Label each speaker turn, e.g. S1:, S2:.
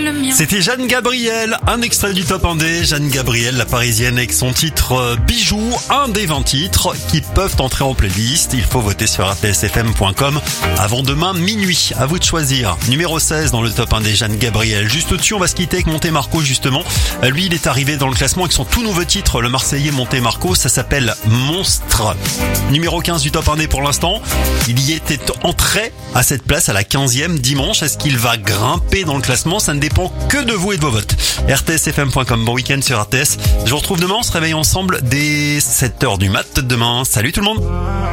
S1: le mien.
S2: C'était Jeanne Gabriel, un extrait du Top 1D. Jeanne Gabriel, la parisienne, avec son titre Bijoux, un des 20 titres qui peuvent entrer en playlist. Il faut voter sur rtsfm.com avant demain minuit. À vous de choisir. Numéro 16 dans le Top 1D, Jeanne Gabriel. Juste au-dessus, on va se quitter avec Monte Marco justement. Lui, il est arrivé dans le classement avec son tout nouveau titre, le Marseillais Monte Marco. Ça s'appelle Monstre. Numéro 15 du Top 1D pour l'instant. Il y était entré à cette place à la 15e dimanche. Est-ce qu'il va grimper dans le classement? Ça ne dépend que de vous et de vos votes. rtsfm.com, bon week-end sur RTS. Je vous retrouve demain, on se réveille ensemble dès 7h du mat demain. Salut tout le monde.